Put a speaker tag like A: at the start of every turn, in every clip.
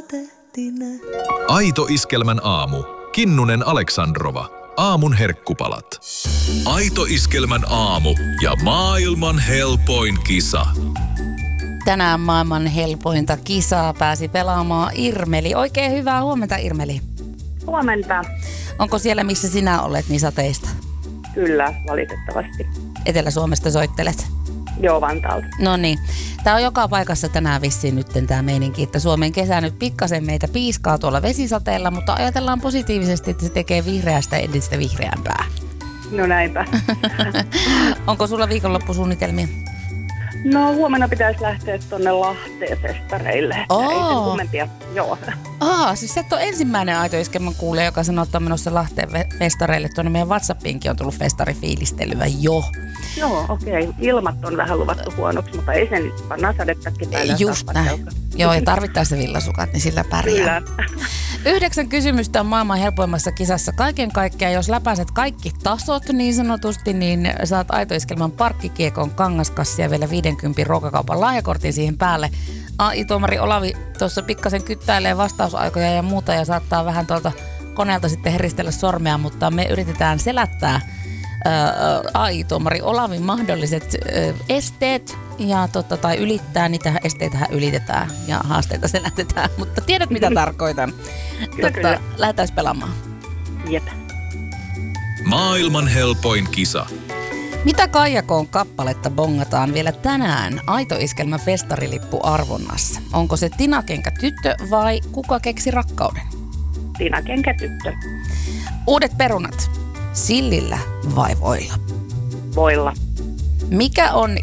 A: tähtinä.
B: Aito Iskelmän aamu. Kinnunen Aleksandrova. Aamun herkkupalat. Aito Iskelmän aamu ja maailman helpoin kisa.
C: Tänään maailman helpointa kisaa pääsi pelaamaan Irmeli. Oikein hyvää huomenta, Irmeli.
D: Huomenta.
C: Onko siellä, missä sinä olet, niin sateista?
D: Kyllä, valitettavasti.
C: Etelä-Suomesta soittelet?
D: Joo, Vantaalta.
C: No niin. Tää on joka paikassa tänään vissiin nyt tää meininki, että Suomen kesä nyt pikkasen meitä piiskaa tuolla vesisateella, mutta ajatellaan positiivisesti, että se tekee vihreästä entistä vihreämpää.
D: No näinpä.
C: Onko sulla viikonloppusuunnitelmia?
D: No huomenna pitäisi lähteä tuonne Lahteen festareille. Ei sen kummempia. Joo.
C: Siis sä et ole ensimmäinen Aito Iskelmän kuulija, joka sanoo, että on menossa Lahteen festareille. Tuonne meidän WhatsAppiinkin on tullut festarifiilistelyä jo.
D: Joo, okei. Ilmat on vähän luvattu huonoksi, mutta ei se nyt pannaan sadettakin päälle.
C: Just näin. Joo, ja tarvittaessa villasukat, niin sillä pärjää.
D: Kyllä.
C: 9 kysymystä on maailman helpoimmassa kisassa. Kaiken kaikkiaan, jos läpäiset kaikki tasot niin sanotusti, niin saat Aito Iskelmän parkkikiekon, kangaskassia ja vielä 50 ruokakaupan lahjakortin siihen päälle. AI-tuomari Olavi tuossa pikkasen kyttäilee vastausaikoja ja muuta ja saattaa vähän tuolta koneelta sitten heristellä sormea, mutta me yritetään selättää AI-tuomari Olavin mahdolliset esteet ja tai ylittää, niitä esteitähän ylitetään ja haasteita selätetään, mutta tiedät mitä tarkoitan.
D: Kyllä.
C: Lähdetään pelaamaan.
D: Jep.
B: Maailman helpoin kisa.
C: Mitä Kaijakoon kappaletta bongataan vielä tänään Aito Iskelmän festarilippuarvonnassa? Onko se Tina Kenkä tyttö vai Kuka keksi rakkauden?
D: Tina Kenkä tyttö.
C: Uudet perunat. Sillillä vai voilla?
D: Voilla.
C: Mikä on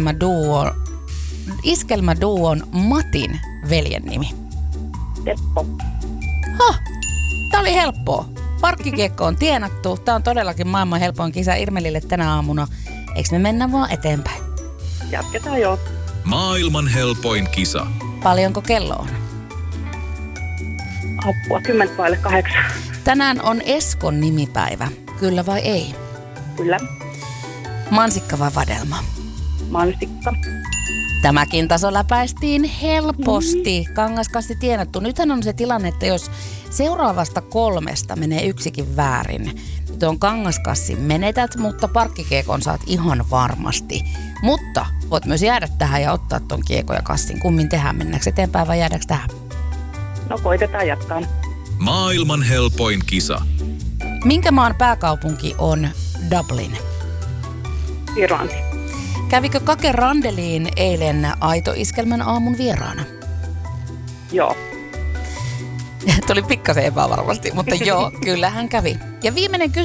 C: iskelmäduon Matin veljen nimi?
D: Teppo.
C: Tää oli helppoa. Parkkikiekko on tienattu. Tää on todellakin maailman helpoin kisa Irmelille tänä aamuna. Eikö me mennä vaan eteenpäin?
D: Jatketaan jo.
B: Maailman helpoin kisa.
C: Paljonko kello on?
D: Apua, 7:10.
C: Tänään on Eskon nimipäivä. Kyllä vai ei?
D: Kyllä.
C: Mansikka vai vadelma?
D: Mansikka.
C: Tämäkin taso läpäistiin helposti. Kangaskassi tienattu. Nythän on se tilanne, että jos seuraavasta 3 menee yksikin väärin, niin tuon kangaskassin menetät, mutta parkkikiekon saat ihan varmasti. Mutta voit myös jäädä tähän ja ottaa ton kiekon ja kassin. Kummin tehdään? Mennäänkö eteenpäin vai jäädäänkö tähän?
D: No koitetaan jatkaa.
B: Maailman helpoin kisa.
C: Minkä maan pääkaupunki on Dublin?
D: Irlanti.
C: Kävikö Kake Randeliin eilen Aito Iskelmän aamun vieraana?
D: Joo.
C: Tuli pikkasen epävarmasti, mutta joo, kyllä hän kävi. Ja viimeinen kysymys.